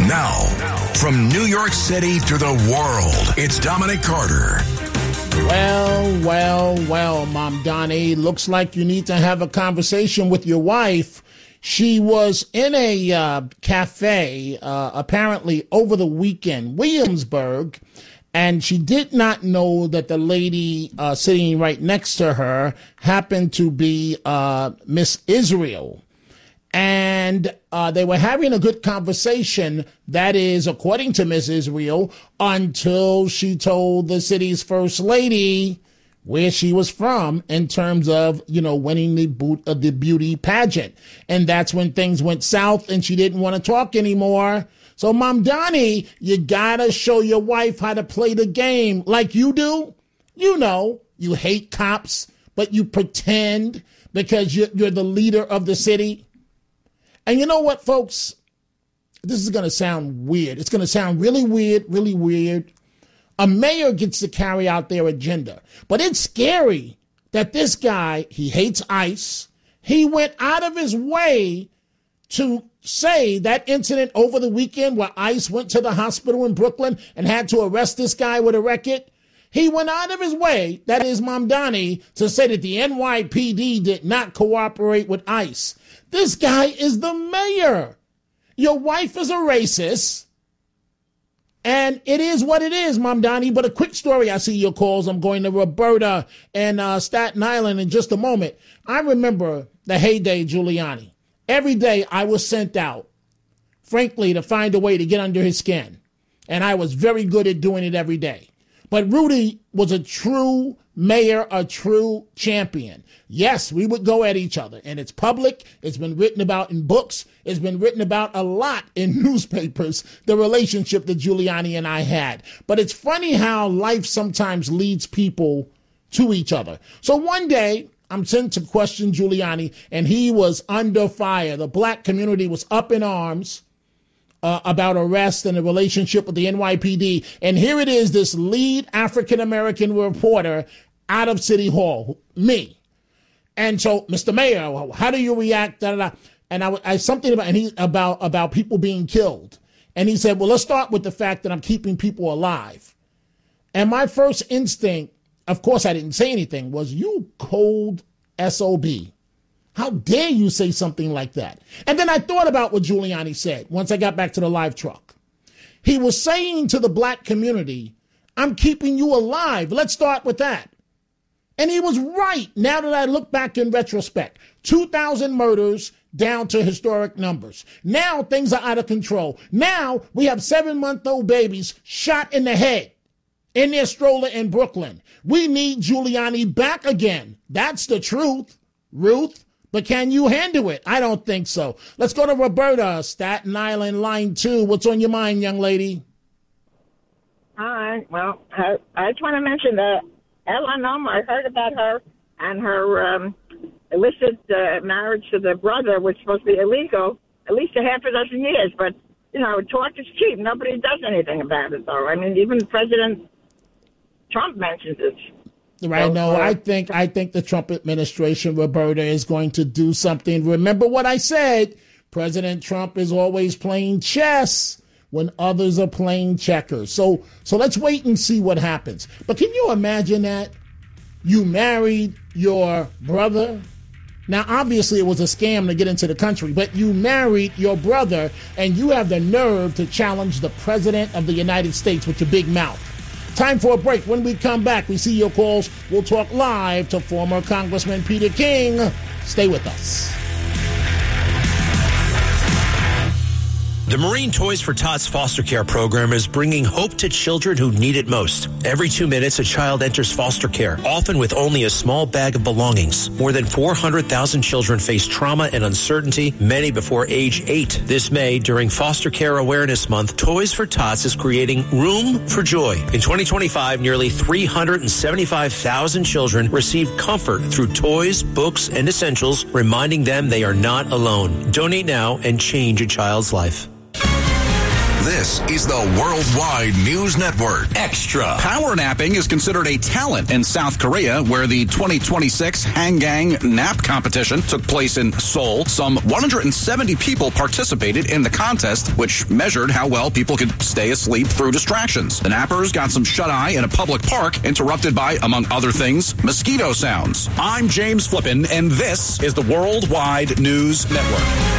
Now, from New York City to the world, it's Dominic Carter. Well, Mom Donnie, looks like you need to have a conversation with your wife. She was in a cafe, apparently over the weekend, Williamsburg, and she did not know that the lady sitting right next to her happened to be Miss Israel. And they were having a good conversation, that is, according to Miss Israel, until she told the city's first lady where she was from in terms of, winning the beauty pageant. And that's when things went south and she didn't want to talk anymore. So, Mom Donnie, you gotta show your wife how to play the game like you do. You hate cops, but you pretend because you're the leader of the city. And you know what, folks? This is going to sound weird. It's going to sound really weird. A mayor gets to carry out their agenda. But it's scary that this guy, he hates ICE. He went out of his way to say that incident over the weekend where ICE went to the hospital in Brooklyn and had to arrest this guy with a record. He went out of his way, that is Mom Donnie, to say that the NYPD did not cooperate with ICE. This guy is the mayor. Your wife is a racist. And it is what it is, Mom Donnie. But a quick story. I see your calls. I'm going to Roberta and Staten Island in just a moment. I remember the heyday Giuliani. Every day I was sent out, frankly, to find a way to get under his skin. And I was very good at doing it every day. But Rudy was a true mayor, a true champion. Yes, we would go at each other, and it's public. It's been written about in books. It's been written about a lot in newspapers, the relationship that Giuliani and I had. But it's funny how life sometimes leads people to each other. So one day, I'm sent to question Giuliani, and he was under fire. The black community was up in arms about arrest and the relationship with the NYPD. And here it is, this lead African-American reporter out of City Hall, me. And so, Mr. Mayor, how do you react? And I something about people being killed. And he said, well, let's start with the fact that I'm keeping people alive. And my first instinct, of course I didn't say anything, was you cold SOB. How dare you say something like that? And then I thought about what Giuliani said once I got back to the live truck. He was saying to the black community, I'm keeping you alive. Let's start with that. And he was right. Now that I look back in retrospect, 2,000 murders down to historic numbers. Now things are out of control. Now we have 7-month-old babies shot in the head in their stroller in Brooklyn. We need Giuliani back again. That's the truth, Ruth. But can you handle it? I don't think so. Let's go to Roberta, Staten Island, line 2. What's on your mind, young lady? Hi. Well, I just want to mention that Eleanor, I heard about her and her illicit marriage to the brother, which is supposed to be illegal, at least a half a dozen years. But, talk is cheap. Nobody does anything about it, though. I mean, even President Trump mentions it. Right. No, I think the Trump administration, Roberta, is going to do something. Remember what I said. President Trump is always playing chess when others are playing checkers. So let's wait and see what happens. But can you imagine that? You married your brother. Now, obviously, it was a scam to get into the country, but you married your brother and you have the nerve to challenge the president of the United States with your big mouth. Time for a break. When we come back, we see your calls. We'll talk live to former Congressman Peter King. Stay with us. The Marine Toys for Tots foster care program is bringing hope to children who need it most. Every 2 minutes, a child enters foster care, often with only a small bag of belongings. More than 400,000 children face trauma and uncertainty, many before age 8. This May, during Foster Care Awareness Month, Toys for Tots is creating Room for Joy. In 2025, nearly 375,000 children received comfort through toys, books, and essentials, reminding them they are not alone. Donate now and change a child's life. This is the Worldwide News Network. Extra. Power napping is considered a talent in South Korea, where the 2026 Hangang Nap Competition took place in Seoul. Some 170 people participated in the contest, which measured how well people could stay asleep through distractions. The nappers got some shut-eye in a public park, interrupted by, among other things, mosquito sounds. I'm James Flippin, and this is the Worldwide News Network.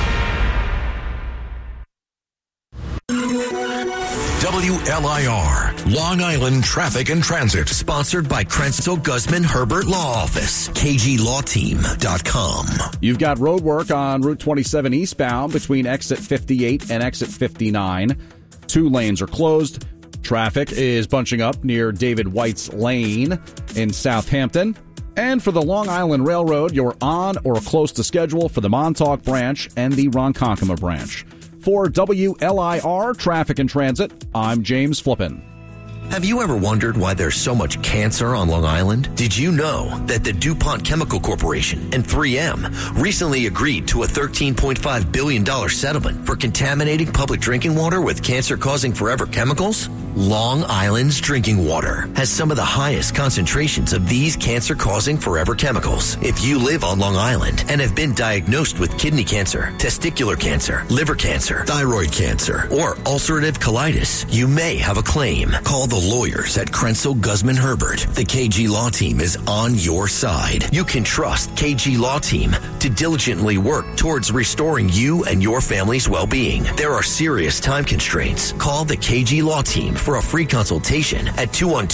WLIR, Long Island Traffic and Transit. Sponsored by Krenzel Guzman Herbert Law Office. KGLawTeam.com. You've got road work on Route 27 eastbound between exit 58 and exit 59. 2 lanes are closed. Traffic is bunching up near David White's Lane in Southampton. And for the Long Island Railroad, you're on or close to schedule for the Montauk branch and the Ronkonkoma branch. For WLIR Traffic and Transit, I'm James Flippin. Have you ever wondered why there's so much cancer on Long Island? Did you know that the DuPont Chemical Corporation and 3M recently agreed to a $13.5 billion settlement for contaminating public drinking water with cancer-causing forever chemicals? Long Island's drinking water has some of the highest concentrations of these cancer-causing forever chemicals. If you live on Long Island and have been diagnosed with kidney cancer, testicular cancer, liver cancer, thyroid cancer, or ulcerative colitis, you may have a claim. Call the lawyers at Krenzel Guzman Herbert. The KG Law Team is on your side. You can trust KG Law Team to diligently work towards restoring you and your family's well-being. There are serious time constraints. Call the KG Law Team for a free consultation at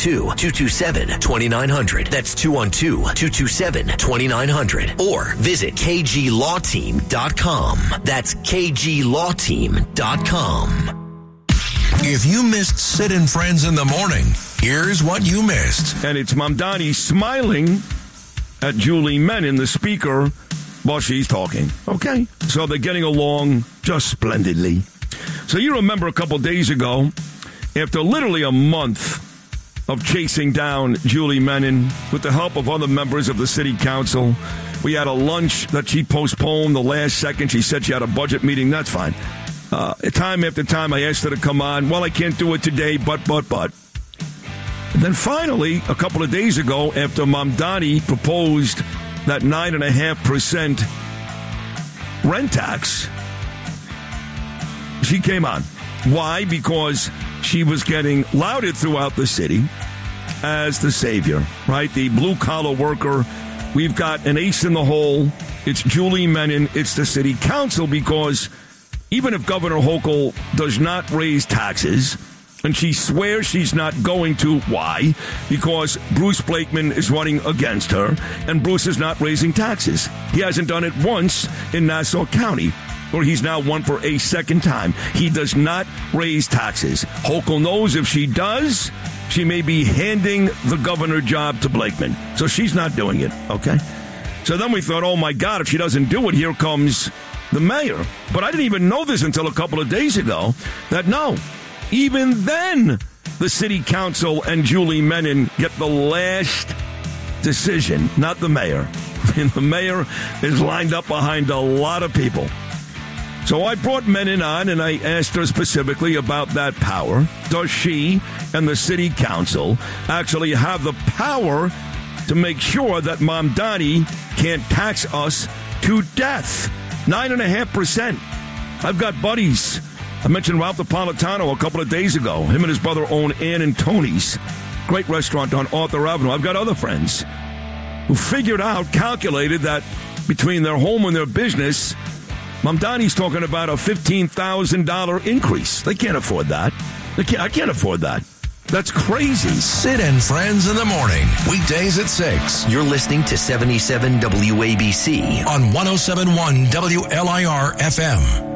212-227-2900. That's 212-227-2900. Or visit KGLawTeam.com. That's KGLawTeam.com. If you missed Sid and Friends in the morning, here's what you missed. And it's Mamdani smiling at Julie Menin, the speaker, while she's talking. Okay? So they're getting along just splendidly. So you remember a couple days ago, after literally a month of chasing down Julie Menin with the help of other members of the city council, we had a lunch that she postponed the last second. She said she had a budget meeting. That's fine. Time after time, I asked her to come on. Well, I can't do it today, but. And then finally, a couple of days ago, after Mamdani proposed that 9.5% rent tax, she came on. Why? Because she was getting lauded throughout the city as the savior, right? The blue-collar worker. We've got an ace in the hole. It's Julie Menin. It's the city council, because even if Governor Hochul does not raise taxes, and she swears she's not going to, why? Because Bruce Blakeman is running against her, and Bruce is not raising taxes. He hasn't done it once in Nassau County, where he's now won for a second time. He does not raise taxes. Hochul knows if she does, she may be handing the governor job to Blakeman. So she's not doing it, okay? So then we thought, oh my God, if she doesn't do it, here comes the mayor. But I didn't even know this until a couple of days ago, that no, even then, the city council and Julie Menin get the last decision, not the mayor. And the mayor is lined up behind a lot of people. So I brought Menin on, and I asked her specifically about that power. Does she and the city council actually have the power to make sure that Mamdani can't tax us to death? 9.5%. I've got buddies. I mentioned Ralph Napolitano a couple of days ago. Him and his brother own Ann and Tony's. Great restaurant on Arthur Avenue. I've got other friends who calculated that between their home and their business, Mamdani's talking about a $15,000 increase. They can't afford that. I can't afford that. That's crazy. Sid and Friends in the morning, weekdays at 6. You're listening to 77 WABC on 107.1 WLIR FM.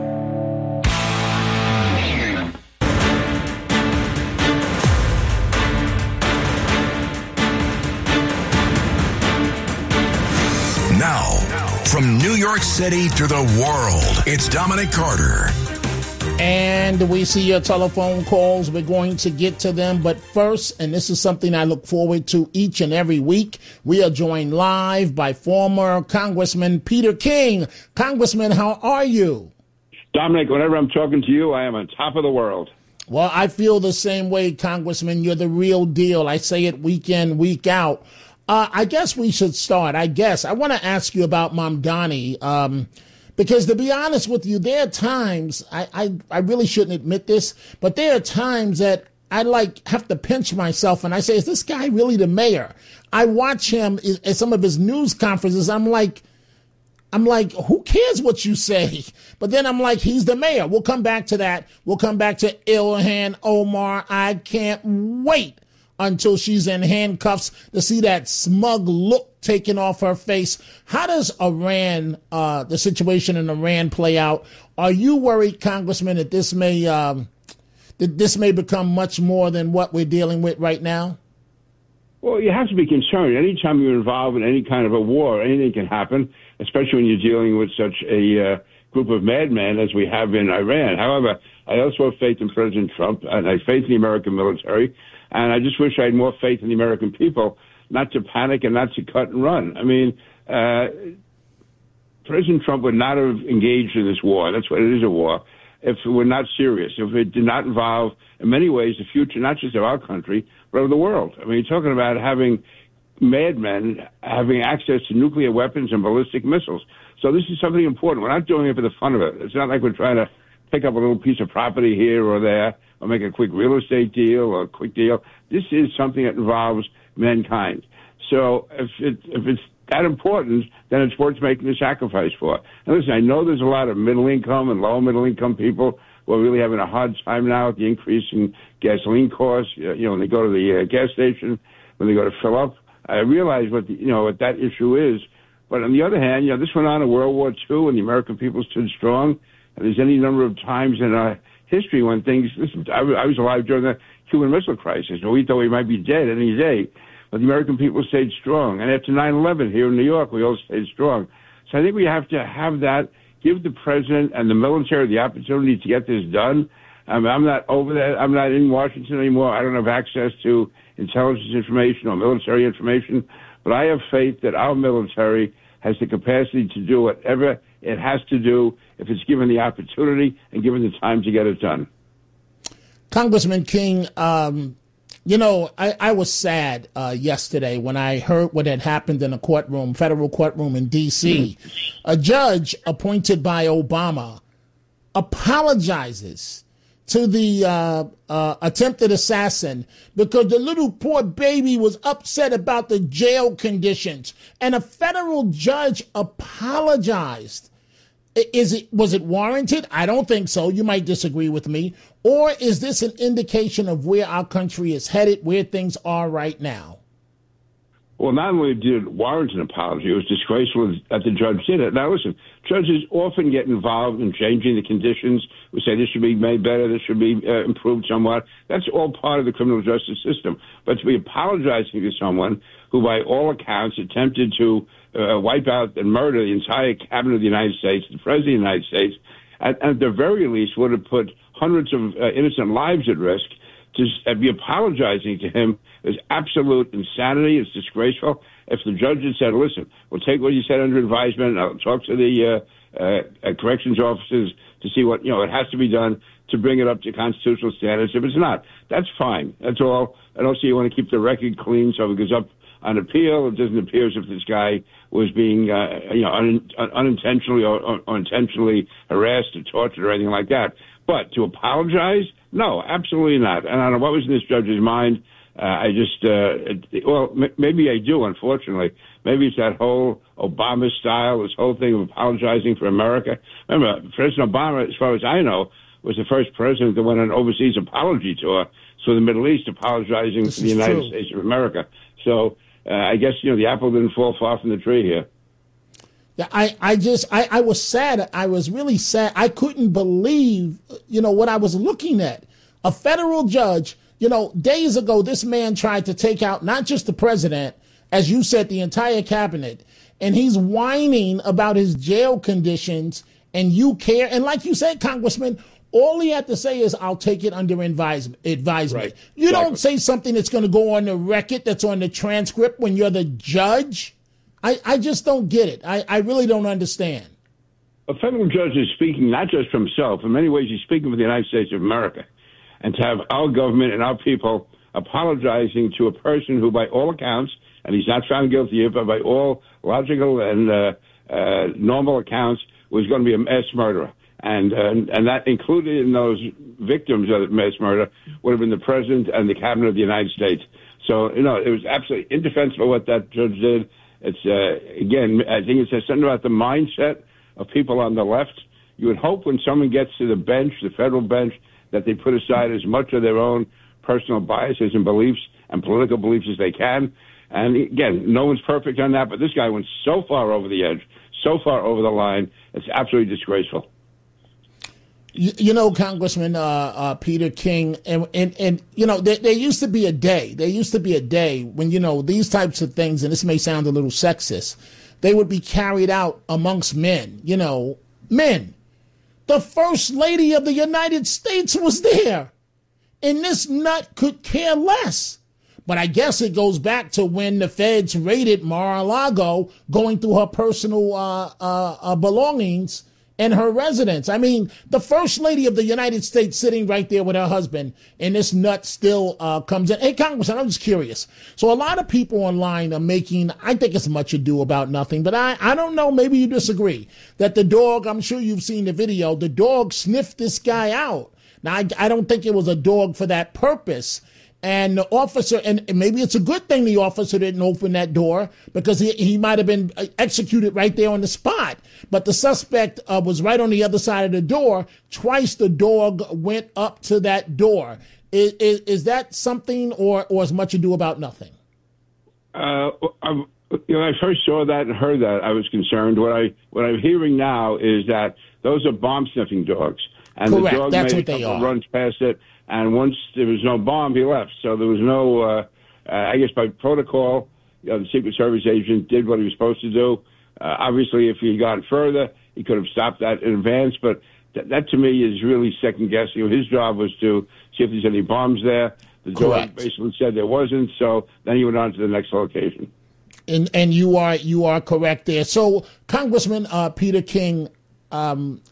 Now, from New York City to the world, it's Dominic Carter. And we see your telephone calls. We're going to get to them. But first, and this is something I look forward to each and every week, we are joined live by former Congressman Peter King. Congressman, how are you? Dominic, whenever I'm talking to you, I am on top of the world. Well, I feel the same way, Congressman. You're the real deal. I say it week in, week out. I guess we should start. I want to ask you about Mamdani, because to be honest with you, there are times, I really shouldn't admit this, but there are times that I have to pinch myself and I say, is this guy really the mayor? I watch him at some of his news conferences. I'm like, who cares what you say? But then I'm like, he's the mayor. We'll come back to that. We'll come back to Ilhan Omar. I can't wait until she's in handcuffs to see that smug look taken off her face. How does Iran, the situation in Iran play out? Are you worried, Congressman, that this may become much more than what we're dealing with right now? Well, you have to be concerned. Anytime you're involved in any kind of a war, anything can happen, especially when you're dealing with such a group of madmen as we have in Iran. However, I also have faith in President Trump, and I have faith in the American military, and I just wish I had more faith in the American people, not to panic and not to cut and run. I mean, President Trump would not have engaged in this war. That's what it is, a war. If it were not serious, if it did not involve, in many ways, the future, not just of our country, but of the world. I mean, you're talking about having madmen having access to nuclear weapons and ballistic missiles. So this is something important. We're not doing it for the fun of it. It's not like we're trying to pick up a little piece of property here or there or make a quick real estate deal or a quick deal. This is something that involves mankind. So if it's that important, then it's worth making the sacrifice for. And listen, I know there's a lot of middle income and low middle income people who are really having a hard time now with the increase in gasoline costs. When they go to the gas station, when they go to fill up, I realize what that issue is. But on the other hand, this went on in World War II, and the American people stood strong. And there's any number of times in our history when things. Listen, I was alive during the Cuban Missile Crisis, and we thought we might be dead any day. But the American people stayed strong. And after 9/11 here in New York, we all stayed strong. So I think we have to have that, give the president and the military the opportunity to get this done. I'm not over that. I'm not in Washington anymore. I don't have access to intelligence information or military information. But I have faith that our military has the capacity to do whatever it has to do if it's given the opportunity and given the time to get it done. Congressman King, I was sad yesterday when I heard what had happened in a federal courtroom in D.C. A judge appointed by Obama apologizes to the attempted assassin because the little poor baby was upset about the jail conditions, and a federal judge apologized. Was it warranted? I don't think so. You might disagree with me. Or is this an indication of where our country is headed, where things are right now? Well, not only did it warrant an apology, it was disgraceful that the judge did it. Now, listen, judges often get involved in changing the conditions. We say this should be made better, this should be improved somewhat. That's all part of the criminal justice system. But to be apologizing to someone who, by all accounts, attempted to wipe out and murder the entire cabinet of the United States, the president of the United States, at the very least would have put hundreds of innocent lives at risk, to be apologizing to him is absolute insanity. It's disgraceful. If the judge had said, listen, we'll take what you said under advisement, I'll talk to the corrections officers to see what, it has to be done to bring it up to constitutional standards. If it's not, that's fine. That's all. And also you want to keep the record clean so if it goes up on appeal, it doesn't appear as if this guy was being, unintentionally or intentionally harassed or tortured or anything like that. But to apologize? No, absolutely not. And I don't know what was in this judge's mind. Maybe I do, unfortunately. Maybe it's that whole Obama style, this whole thing of apologizing for America. Remember, President Obama, as far as I know, was the first president that went on an overseas apology tour through the Middle East, apologizing for the United States of America. So I guess, the apple didn't fall far from the tree here. Yeah, I was sad. I was really sad. I couldn't believe, what I was looking at. A federal judge, days ago, this man tried to take out not just the president, as you said, the entire cabinet. And he's whining about his jail conditions, and you care. And like you said, Congressman, all he had to say is, I'll take it under advisement. Right. You don't say something that's going to go on the record, that's on the transcript when you're the judge. I just don't get it. I really don't understand. A federal judge is speaking not just for himself. In many ways, he's speaking for the United States of America. And to have our government and our people apologizing to a person who, by all accounts, and he's not found guilty of, but by all logical and normal accounts, was going to be a mass murderer. And that included in those victims of the mass murder would have been the president and the cabinet of the United States. So, it was absolutely indefensible what that judge did. It's, again, I think it says something about the mindset of people on the left. You would hope when someone gets to the bench, the federal bench, that they put aside as much of their own personal biases and beliefs and political beliefs as they can. And again, no one's perfect on that, but this guy went so far over the edge, so far over the line, it's absolutely disgraceful. Congressman Peter King, and there used to be a day. There used to be a day when, these types of things, and this may sound a little sexist, they would be carried out amongst men, men. The First Lady of the United States was there, and this nut could care less. But I guess it goes back to when the feds raided Mar-a-Lago, going through her personal belongings and her residence. I mean, the First Lady of the United States sitting right there with her husband, and this nut still comes in. Hey, Congressman, I'm just curious. So a lot of people online are making, I think it's much ado about nothing, but I don't know, maybe you disagree, that the dog, I'm sure you've seen the video, the dog sniffed this guy out. Now, I don't think it was a dog for that purpose. And the officer, and maybe it's a good thing the officer didn't open that door, because he might have been executed right there on the spot. But the suspect was right on the other side of the door. Twice the dog went up to that door. Is that something, or as much ado about nothing? When I first saw that and heard that, I was concerned. What I'm hearing now is that those are bomb sniffing dogs, and correct. The dog That's made what they are. Runs past it. And once there was no bomb, he left. So there was no, I guess by protocol, the Secret Service agent did what he was supposed to do. Obviously, if he had gone further, he could have stopped that in advance. But that to me is really second guessing. His job was to see if there's any bombs there. The dog basically said there wasn't. So then he went on to the next location. And you are correct there. So, Congressman Peter King, our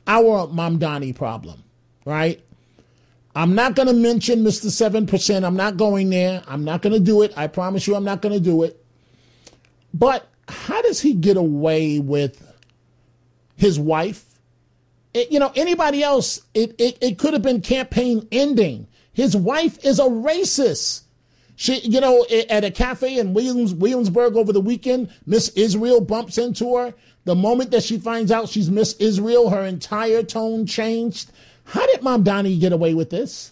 Mamdani problem, right? I'm not going to mention Mr. 7%. I'm not going there. I'm not going to do it. I promise you I'm not going to do it. But how does he get away with his wife? Anybody else, it could have been campaign ending. His wife is a racist. She, at a cafe in Williamsburg over the weekend, Miss Israel bumps into her. The moment that she finds out she's Miss Israel, her entire tone changed. How did Mamdani get away with this?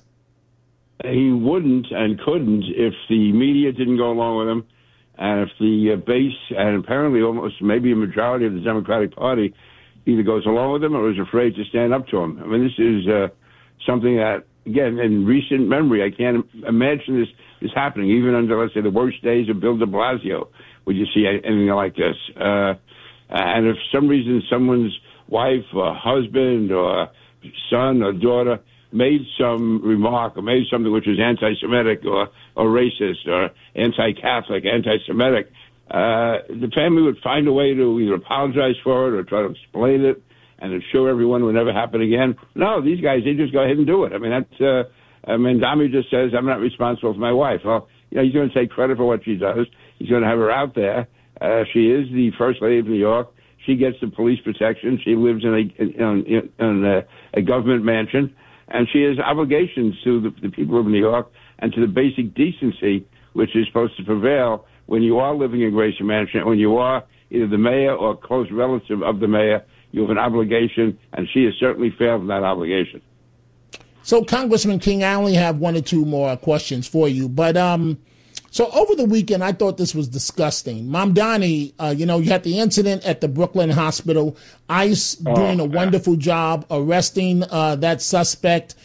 He wouldn't and couldn't if the media didn't go along with him, and if the base, and apparently almost maybe a majority of the Democratic Party, either goes along with him or is afraid to stand up to him. I mean, this is something that, again, in recent memory, I can't imagine this happening, even under, let's say, the worst days of Bill de Blasio, would you see anything like this. And if for some reason someone's wife or husband or son or daughter made some remark or made something which was anti-Semitic or racist or anti-Catholic, anti-Semitic, the family would find a way to either apologize for it or try to explain it and assure everyone it would never happen again. No, these guys, they just go ahead and do it. I mean, that's, Mamdani just says, I'm not responsible for my wife. Well, he's going to take credit for what she does. He's going to have her out there. She is the First Lady of New York. She gets the police protection. She lives in a government mansion, and she has obligations to the people of New York and to the basic decency which is supposed to prevail when you are living in Grayson Mansion. When you are either the mayor or a close relative of the mayor, you have an obligation, and she has certainly failed in that obligation. So, Congressman King, I only have one or two more questions for you, but so over the weekend, I thought this was disgusting. Mamdani, you had the incident at the Brooklyn hospital. ICE doing a wonderful job arresting that suspect.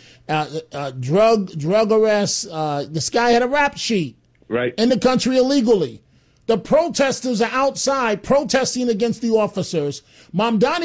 Drug arrest. This guy had a rap sheet in the country illegally. The protesters are outside protesting against the officers. Mamdani